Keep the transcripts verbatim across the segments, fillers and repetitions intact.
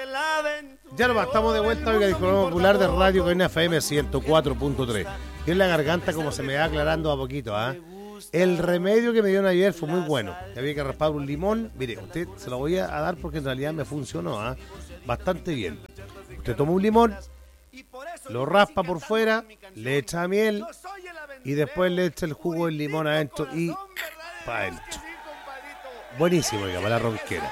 Ya nomás, estamos de vuelta, oiga, Disco Popular de Radio Cadena F M ciento cuatro punto tres. Tiene la garganta como se me va aclarando a poquito, ¿ah? ¿eh? El remedio que me dieron ayer fue muy bueno. Había que raspar un limón. Mire, usted se lo voy a dar porque en realidad me funcionó, ¿eh? Bastante bien. Usted toma un limón, lo raspa por fuera, le echa miel y después le echa el jugo del limón adentro y para adentro. Buenísimo, oiga, para la ronquera.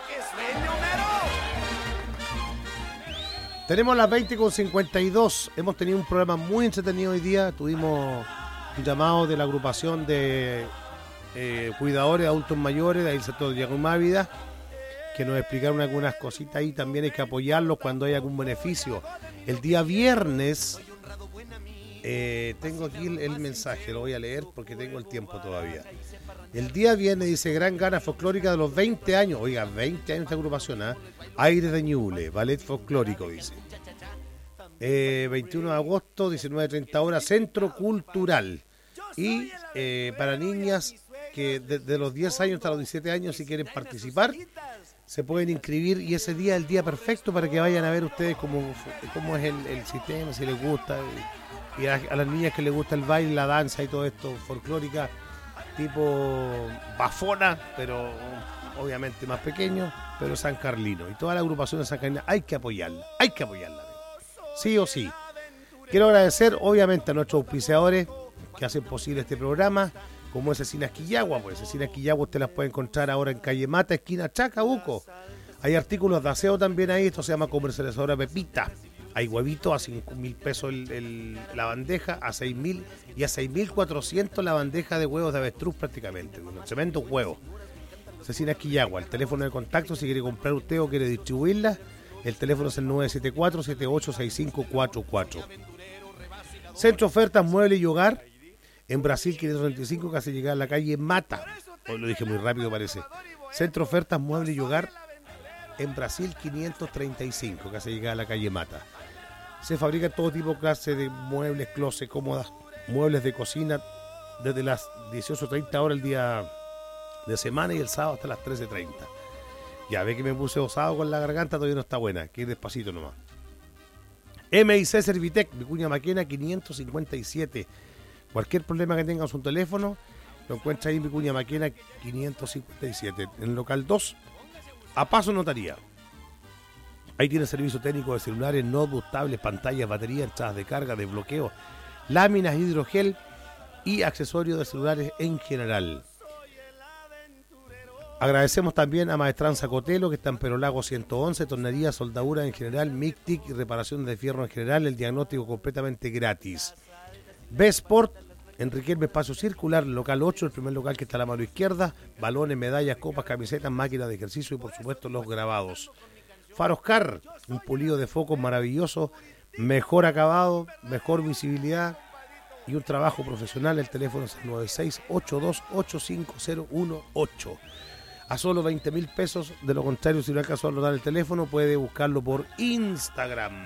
Tenemos las veinte con cincuenta y dos. Hemos tenido un programa muy entretenido hoy día. Tuvimos un llamado de la agrupación de eh, cuidadores de adultos mayores del sector de Yacumávida, que nos explicaron algunas cositas ahí. También hay que apoyarlos cuando hay algún beneficio. El día viernes, eh, tengo aquí el, el mensaje, lo voy a leer porque tengo el tiempo todavía. El día viernes dice: gran gana folclórica de los veinte años. Oiga, veinte años esta agrupación, ¿eh? Aires de Ñuble, ballet folclórico, dice. Eh, veintiuno de agosto, diecinueve treinta horas, Centro Cultural. Y eh, para niñas que desde de los diez años hasta los diecisiete años, si quieren participar, se pueden inscribir. Y ese día es el día perfecto para que vayan a ver ustedes cómo, cómo es el, el sistema, si les gusta. Y a, a las niñas que les gusta el baile, la danza y todo esto, folclórica, tipo bafona, pero obviamente más pequeño, pero San Carlino. Y toda la agrupación de San Carlino hay que apoyarla, hay que apoyarla, sí o sí. Quiero agradecer obviamente a nuestros auspiciadores que hacen posible este programa, como es Cecinas Quillagua. Pues Cecinas Quillagua usted las puede encontrar ahora en calle Mata, esquina Chacabuco. Hay artículos de aseo también ahí, esto se llama comercializadora Pepita. Hay huevitos a cinco mil pesos el, el, la bandeja, a seis mil y a seis mil cuatrocientos la bandeja de huevos de avestruz prácticamente, con tremendos huevos. Cecinas Quillagua, el teléfono de contacto si quiere comprar usted o quiere distribuirla, el teléfono es el nueve siete cuatro, siete ocho seis cinco cuatro cuatro. Centro Ofertas Mueble y Hogar, en Brasil quinientos veinticinco, casi llegar a la calle Mata. Hoy lo dije muy rápido parece. Centro Ofertas Mueble y Hogar, en Brasil quinientos treinta y cinco, casi llegar a la calle Mata. Se fabrica todo tipo de clase de muebles, closet, cómodas, muebles de cocina, desde las dieciocho treinta horas el día de semana y el sábado hasta las trece treinta. Ya ve que me puse osado con la garganta, todavía no está buena, que ir despacito nomás. M I C Servitec, Vicuña Maquena quinientos cincuenta y siete. Cualquier problema que tenga con su teléfono, lo encuentra ahí en Vicuña Maquena quinientos cincuenta y siete. En el local dos, a Paso Notaría. Ahí tiene servicio técnico de celulares, notebooks, tablets, pantallas, baterías, entradas de carga, desbloqueo, láminas, hidrogel y accesorios de celulares en general. Agradecemos también a Maestranza Cotelo, que está en Perolago ciento once, tornería, soldadura en general, MICTIC y reparación de fierro en general, el diagnóstico completamente gratis. B-Sport, en Riquelme Espacio Circular, local ocho, el primer local que está a la mano izquierda, balones, medallas, copas, camisetas, máquinas de ejercicio y por supuesto los grabados. Faroscar, un pulido de focos maravilloso, mejor acabado, mejor visibilidad y un trabajo profesional. El teléfono es el nueve seis ocho dos ocho cinco cero uno ocho. A solo veinte mil pesos, de lo contrario, si no alcanzó a anotar el teléfono, puede buscarlo por Instagram.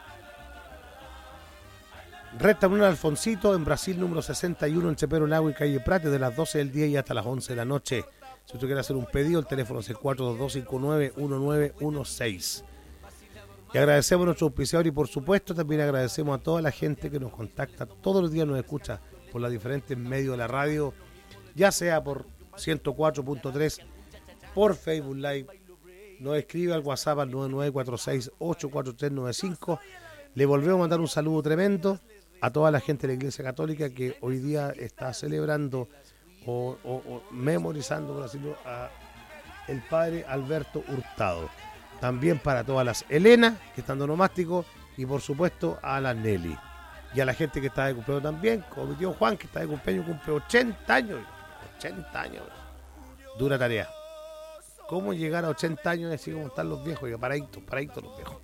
Restaurante Alfonsito, en Brasil, número sesenta y uno, en Chepero Lago y calle Prate, de las doce del día y hasta las once de la noche. Si usted quiere hacer un pedido, el teléfono es el cuatro dos dos cinco nueve uno nueve uno seis. Y agradecemos a nuestro auspiciador y por supuesto también agradecemos a toda la gente que nos contacta, todos los días nos escucha por los diferentes medios de la radio, ya sea por ciento cuatro punto tres, por Facebook Live, nos escribe al WhatsApp al nueve nueve cuatro seis ocho cuatro tres nueve cinco. Le volvemos a mandar un saludo tremendo a toda la gente de la Iglesia Católica que hoy día está celebrando o, o, o memorizando, por decirlo, a el padre Alberto Hurtado. También para todas las Elena que están de onomástico y por supuesto a la Nelly. Y a la gente que está de cumpleaños también, como mi tío Juan que está de cumpleaños, cumple ochenta años. ochenta años. Dura tarea. ¿Cómo llegar a ochenta años y así como están los viejos? Oiga, paraditos, paraditos los viejos.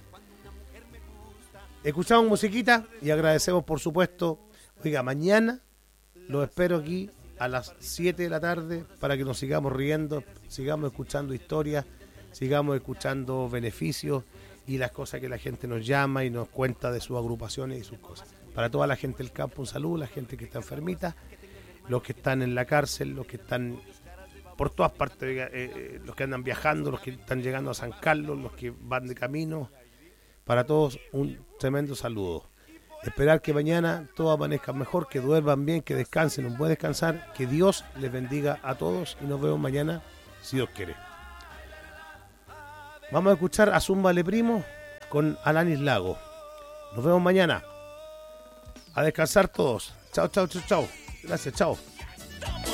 Escuchamos musiquita y agradecemos por supuesto. Oiga, mañana los espero aquí a las siete de la tarde para que nos sigamos riendo, sigamos escuchando historias, sigamos escuchando beneficios y las cosas que la gente nos llama y nos cuenta de sus agrupaciones y sus cosas. Para toda la gente del campo, un saludo, la gente que está enfermita, los que están en la cárcel, los que están por todas partes, eh, eh, los que andan viajando, los que están llegando a San Carlos, los que van de camino. Para todos un tremendo saludo. Esperar que mañana todo amanezca mejor, que duerman bien, que descansen, un buen descansar, que Dios les bendiga a todos y nos vemos mañana, si Dios quiere. Vamos a escuchar a Zumba Le Primo con Alanis Lago. Nos vemos mañana. A descansar todos. Chao, chao, chao, chao. Gracias, chao.